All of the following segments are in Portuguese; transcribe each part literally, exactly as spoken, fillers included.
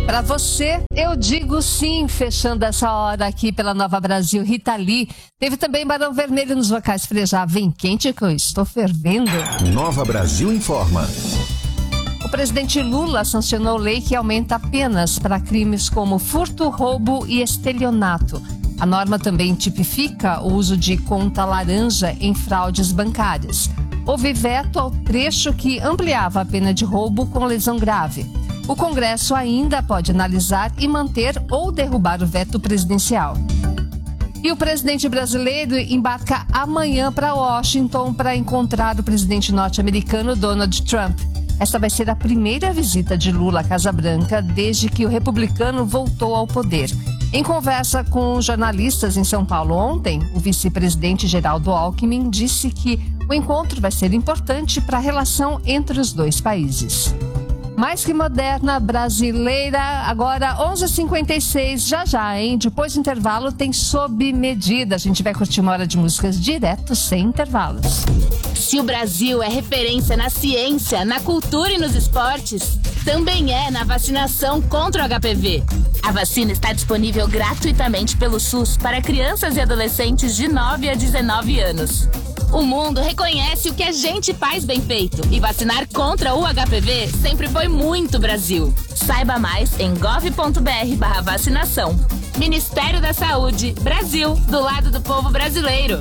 Para você, eu digo sim, fechando essa hora aqui pela Nova Brasil, Rita Lee. Teve também Barão Vermelho nos vocais Frejá. Vem quente que eu estou fervendo. Nova Brasil informa. O presidente Lula sancionou lei que aumenta penas para crimes como furto, roubo e estelionato. A norma também tipifica o uso de conta laranja em fraudes bancárias. Houve veto ao trecho que ampliava a pena de roubo com lesão grave. O Congresso ainda pode analisar e manter ou derrubar o veto presidencial. E o presidente brasileiro embarca amanhã para Washington para encontrar o presidente norte-americano Donald Trump. Essa vai ser a primeira visita de Lula à Casa Branca desde que o republicano voltou ao poder. Em conversa com jornalistas em São Paulo ontem, o vice-presidente Geraldo Alckmin disse que o encontro vai ser importante para a relação entre os dois países. Mais que moderna, brasileira, agora onze e cinquenta e seis, já já, hein? Depois do intervalo tem Sob Medida. A gente vai curtir uma hora de músicas direto, sem intervalos. Se o Brasil é referência na ciência, na cultura e nos esportes, também é na vacinação contra o H P V. A vacina está disponível gratuitamente pelo SUS para crianças e adolescentes de nove a dezenove anos. O mundo reconhece o que a gente faz bem feito e vacinar contra o H P V sempre foi muito Brasil. Saiba mais em gov ponto br barra vacinação. Ministério da Saúde, Brasil, do lado do povo brasileiro.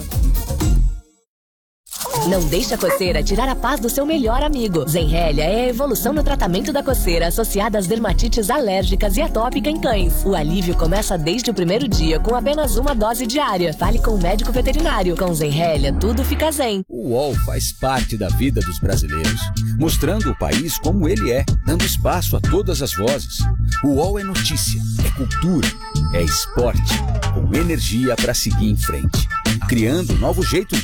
Não deixe a coceira tirar a paz do seu melhor amigo. Zenrelia é a evolução no tratamento da coceira associada às dermatites alérgicas e atópica em cães. O alívio começa desde o primeiro dia com apenas uma dose diária. Fale com o médico veterinário. Com Zenrelia, tudo fica zen. O U O L faz parte da vida dos brasileiros, mostrando o país como ele é, dando espaço a todas as vozes. O U O L é notícia, é cultura, é esporte, com energia para seguir em frente, criando novos jeitos de